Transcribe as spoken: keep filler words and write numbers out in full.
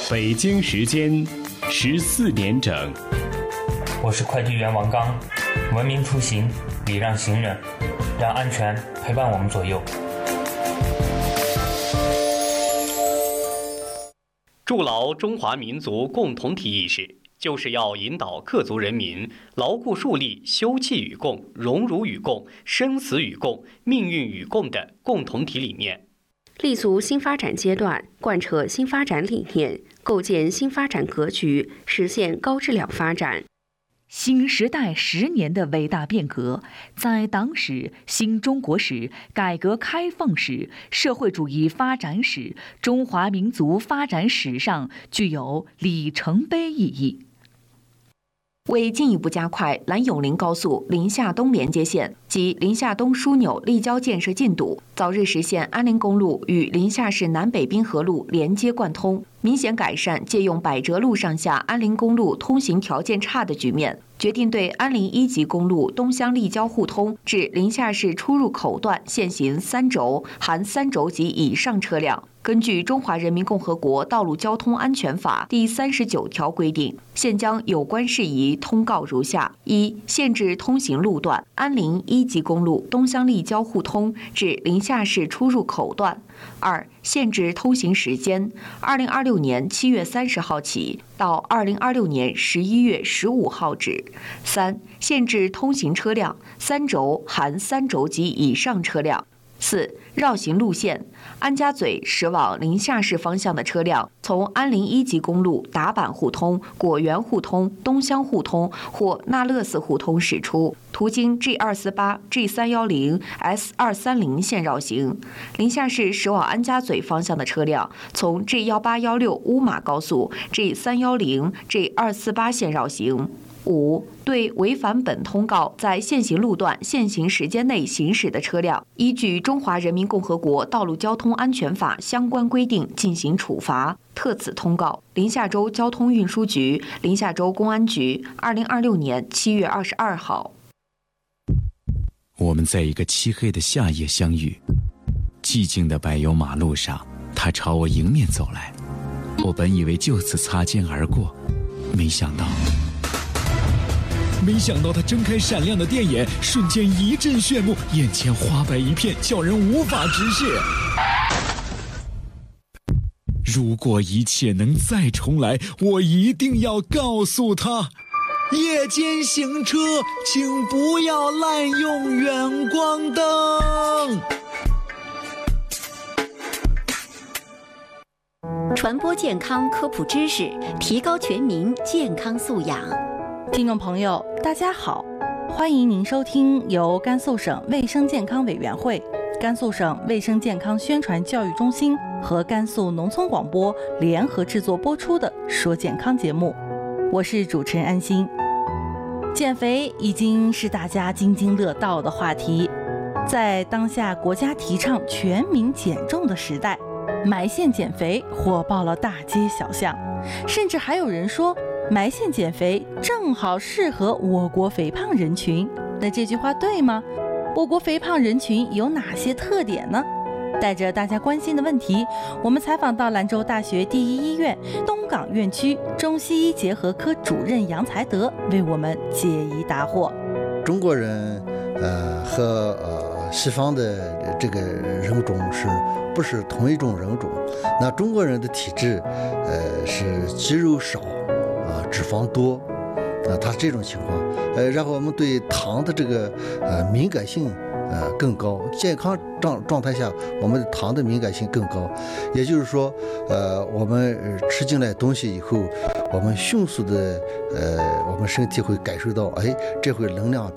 北京时间十四点整。 我是快递员王刚，文明出行，礼让行人，让安全陪伴我们左右。 筑牢中华民族共同体意识，就是要引导各族人民牢固树立休戚与共、荣辱与共、生死与共、命运与共的共同体理念， 立足新发展阶段，贯彻新发展理念，构建新发展格局，实现高质量发展。 新时代十年的伟大变革，在党史、新中国史、改革开放史、社会主义发展史、中华民族发展史上具有里程碑意义。 为进一步加快兰永临高速临夏东连接线及临夏东枢纽立交建设进度，早日实现安林公路与临夏市南北滨河路连接贯通，明显改善借用百折路上下安林公路通行条件差的局面，决定对安林一级公路东乡立交互通至临夏市出入口段限行三轴（含三轴及以上车辆）。根据《中华人民共和国道路交通安全法》第三十九条规定，现将有关事宜通告如下：一、限制通行路段安林一级公路东乡立交互通至临夏市出入口段；二、限制通行时间，二零二六年七月三十号起到二零二六年十一月十五号止；三、限制通行车辆三轴（含三轴及以上车辆）。四、绕行路线，安家嘴驶往临夏市方向的车辆，从安林一级公路达坂互通、果园互通、东乡互通或那勒寺互通驶出，途经 G 二四八、G 三一零、S 二三零线绕行。临夏市驶往安家嘴方向的车辆，从 G 一八一六乌马高速、G 三一零、G 二四八线绕行。五、对违反本通告在现行路段限行时间内行驶的车辆，依据《中华人民共和国道路交通安全法》相关规定进行处罚。特此通告：临夏州交通运输局、临夏州公安局，二零二六年七月二十二号。 我们在一个漆黑的夏夜相遇，寂静的柏油马路上，他朝我迎面走来。我本以为就此擦肩而过，没想到。没想到他睁开闪亮的电眼，瞬间一阵炫目，眼前花白一片，叫人无法直视。如果一切能再重来，我一定要告诉他：夜间行车，请不要滥用远光灯。 传播健康科普知识，提高全民健康素养。 听众朋友，大家好，欢迎您收听由甘肃省卫生健康委员会、甘肃省卫生健康宣传教育中心和甘肃农村广播联合制作播出的《说健康》节目，我是主持人安心。减肥已经是大家津津乐道的话题，在当下国家提倡全民减重的时代，埋线减肥火爆了大街小巷，甚至还有人说埋线减肥正好适合我国肥胖人群。那这句话对吗？我国肥胖人群有哪些特点呢？带着大家关心的问题，我们采访到兰州大学第一医院东港院区中西医结合科主任杨才德，为我们解疑答惑。 中国人呃和呃西方的这个人种是不是同一种人种？那中国人的体质呃是肌肉少啊、呃、脂肪多啊，它是这种情况。呃，然后我们对糖的这个呃敏感性呃更高，健康状状态下，我们糖的敏感性更高。也就是说，呃，我们吃进来东西以后，我们迅速的呃，我们身体会感受到，哎，这回能量